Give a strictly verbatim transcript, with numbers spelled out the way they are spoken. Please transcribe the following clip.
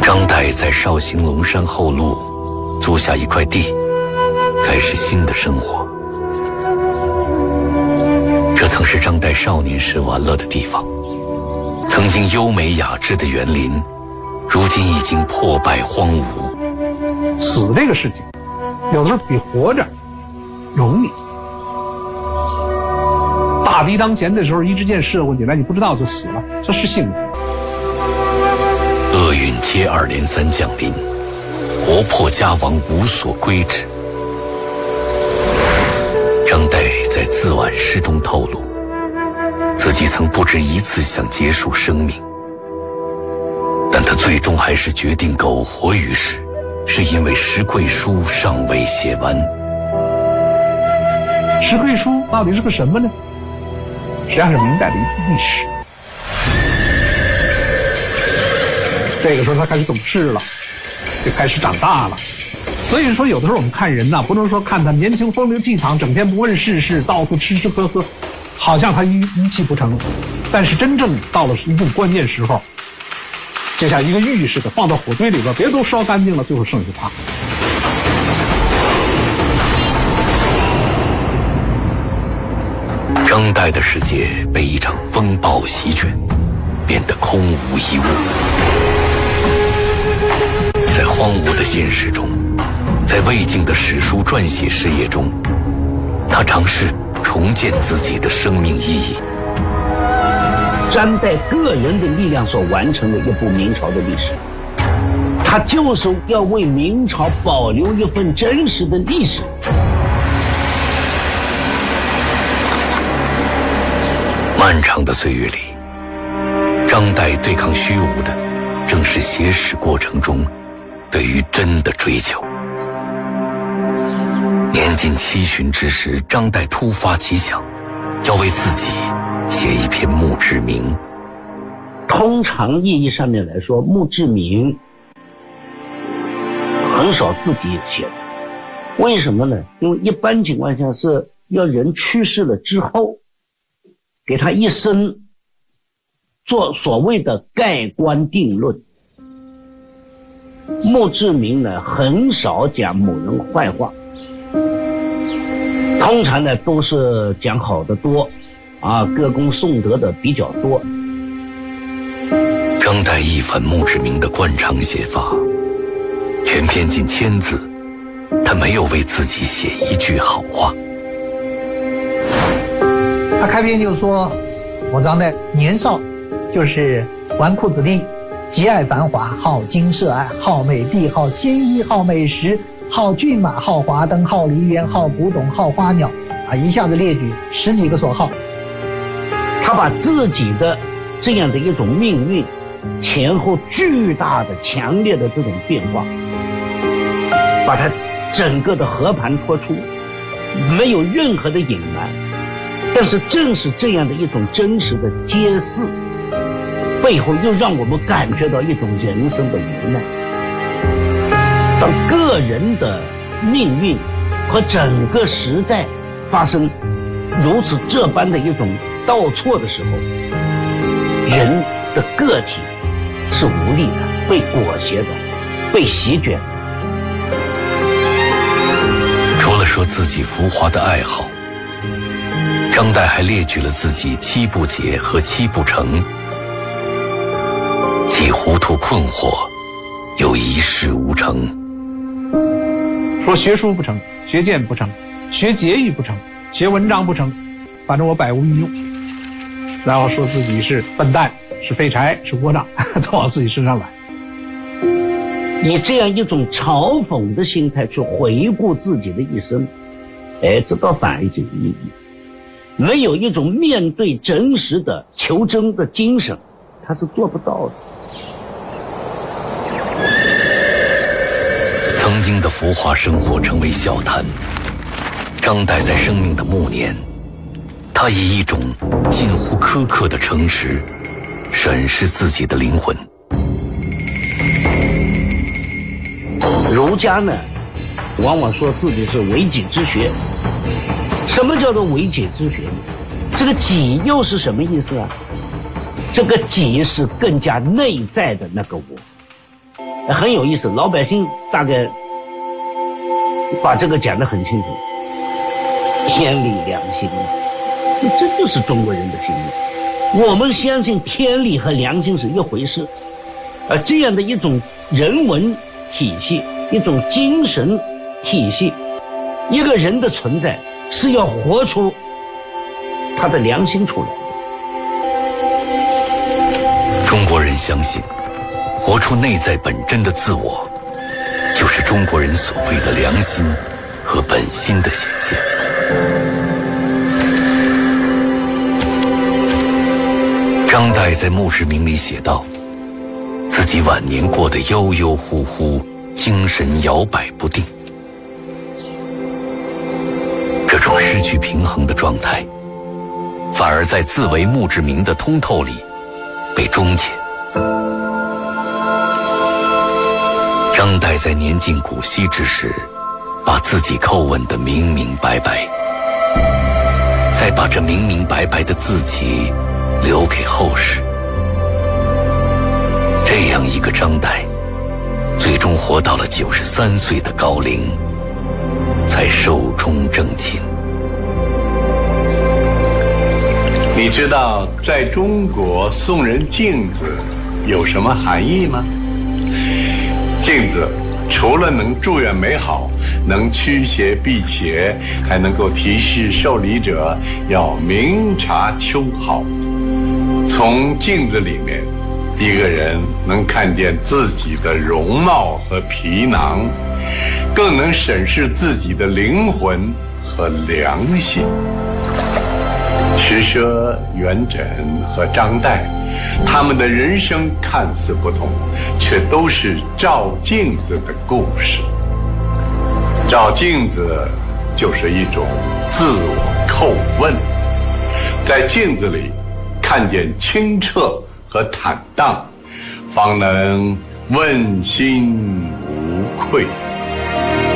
张岱在绍兴龙山后路租下一块地，开始新的生活。这曾是张岱少年时玩乐的地方，曾经优美雅致的园林，如今已经破败荒芜。 死这个事情，有的时候比活着容易。大敌当前的时候，一支箭射过你来，你不知道就死了，这是幸福。 厄运接二连三降临，国破家亡，无所归止。张岱在自挽诗中透露，自己曾不止一次想结束生命，但他最终还是决定苟活于世，是因为石桂书尚未写完。 石桂书到底是个什么呢？实际上是明代的一部历史。这个时候他开始懂事了，就开始长大了。所以说有的时候我们看人呐、啊，不能说看他年轻风流倜傥，整天不问世事，到处吃吃喝喝，好像他一一气不成。但是真正到了一定关键时候，就像一个玉似的，放到火堆里边，别都烧干净了，最后剩下他。 张岱的世界被一场风暴席卷，变得空无一物。在荒芜的现实中，在未尽的史书撰写事业中，他尝试重建自己的生命意义。 张岱个人的力量所完成的一部明朝的历史，他就是要为明朝保留一份真实的历史。 漫长的岁月里，张岱对抗虚无的，正是写史过程中对于真的追求。年近七旬之时，张岱突发奇想，要为自己写一篇墓志铭。 通常意义上面来说，墓志铭很少自己写的。为什么呢？因为一般情况下是要人去世了之后，给他一生做所谓的盖棺定论。墓志铭呢，很少讲某人坏话，通常呢都是讲好的多，啊，歌功颂德的比较多。 张岱一反墓志铭的惯常写法，全篇近千字，他没有为自己写一句好话。 他开篇就说，我张岱年少就是纨绔子弟，极爱繁华，好金色爱，好美丽，好鲜衣，好美食，好骏马，好华灯，好梨园，好古董，好花鸟，啊，一下子列举十几个所好。 他把自己的这样的一种命运，前后巨大的、强烈的这种变化，把它整个的和盘托出，没有任何的隐瞒。但是正是这样的一种真实的揭示，背后又让我们感觉到一种人生的无奈。当个人的命运和整个时代发生如此这般的一种倒错的时候，人的个体是无力的，被裹挟的，被席卷。 除了说自己浮华的爱好，张岱还列举了自己七不解和七不成，既糊涂困惑，又一事无成。 说学书不成，学剑不成，学节义不成，学文章不成，反正我百无一用。然后说自己是笨蛋，是废柴，是窝囊，都往自己身上来。 以这样一种嘲讽的心态去回顾自己的一生，哎，这倒反而就有意义。没有一种面对真实的求真的精神，他是做不到的。 曾经的浮华生活成为笑谈。张岱在生命的暮年，他以一种近乎苛刻的诚实审视自己的灵魂。 儒家呢，往往说自己是为己之学。什么叫做为己之学呢？这个己又是什么意思啊？这个己是更加内在的那个我。 很有意思，老百姓大概把这个讲得很清楚，天理良心，这就是中国人的心理。我们相信天理和良心是一回事，而这样的一种人文体系，一种精神体系，一个人的存在是要活出他的良心出来的。 中国人相信，活出内在本真的自我，就是中国人所谓的良心和本心的显现。张岱在墓志铭里写道，自己晚年过得悠悠忽忽，精神摇摆不定。这种失去平衡的状态，反而在自为墓志铭的通透里被终结。张岱在年近古稀之时，把自己叩问得明明白白，再把这明明白白的自己留给后世。这样一个张岱，最终活到了九十三岁的高龄，才寿终正寝。 你知道在中国送人镜子有什么含义吗？镜子除了能祝愿美好，能驱邪避邪，还能够提示受礼者要明察秋毫。从镜子里面，一个人能看见自己的容貌和皮囊，更能审视自己的灵魂和良心。石奢、元稹和张岱，他们的人生看似不同，却都是照镜子的故事。照镜子就是一种自我叩问，在镜子里看见清澈和坦荡，方能问心无愧。